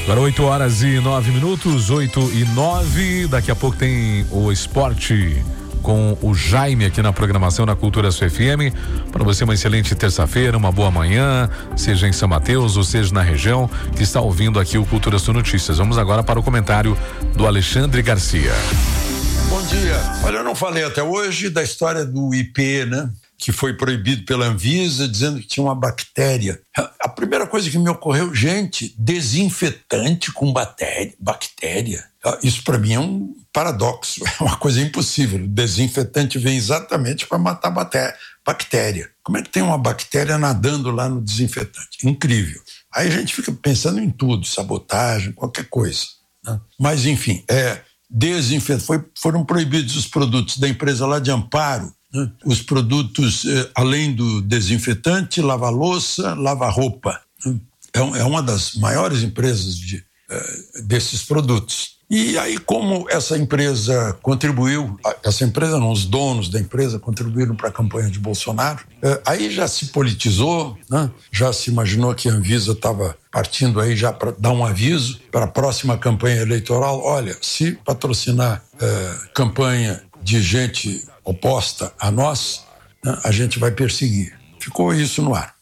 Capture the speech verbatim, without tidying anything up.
Agora oito horas e nove minutos, oito e nove. Daqui a pouco tem o esporte com o Jaime aqui na programação na Cultura S F M. Para você uma excelente terça-feira, uma boa manhã, seja em São Mateus ou seja na região que está ouvindo aqui o Cultura Sul Notícias. Vamos agora para o comentário do Alexandre Garcia. Bom dia. Olha, eu não falei até hoje da história do I P, né? Que foi proibido pela Anvisa, dizendo que tinha uma bactéria. A primeira coisa que me ocorreu, gente, desinfetante com bactéria, bactéria. Isso para mim é um paradoxo, é uma coisa impossível. O desinfetante vem exatamente para matar bactéria. Como é que tem uma bactéria nadando lá no desinfetante? Incrível. Aí a gente fica pensando em tudo, sabotagem, qualquer coisa, né? Mas enfim, é desinfetante. Foi, foram proibidos os produtos da empresa lá de Amparo, né? Os produtos, eh, além do desinfetante, lava-louça, lava-roupa. Né? É, é uma das maiores empresas de, eh, desses produtos. E aí, como essa empresa contribuiu, essa empresa não, os donos da empresa contribuíram para a campanha de Bolsonaro, eh, aí já se politizou, né? Já se imaginou que a Anvisa estava partindo aí já para dar um aviso para a próxima campanha eleitoral. Olha, se patrocinar eh, campanha de gente oposta a nós, né, a gente vai perseguir. Ficou isso no ar.